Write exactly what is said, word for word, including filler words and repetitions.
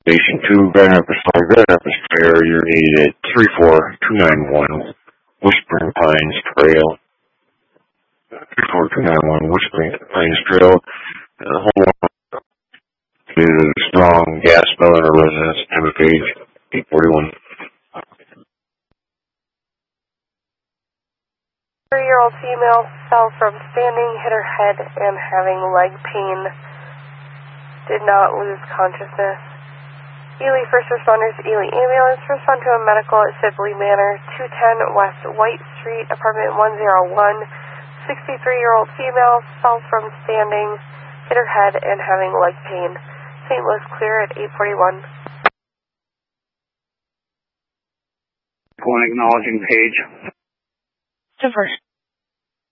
Station two, Grand Rapids Fire, Grand Rapids Fire, you're needed at three four two nine one Whispering Pines Trail. three four two nine one Whispering Pines Trail. Uh, hold on. Due to strong gas smell in our residence, time of page eight forty-one. Three-year-old female fell from standing, hit her head, and having leg pain. Did not lose consciousness. Ely First Responders, Ely Ambulance, respond to a medical at Sibley Manor, two ten West White Street, apartment one oh one. sixty-three-year-old female fell from standing, hit her head, and having leg pain. Saint Louis clear at eight forty-one. One acknowledging page. Diverse.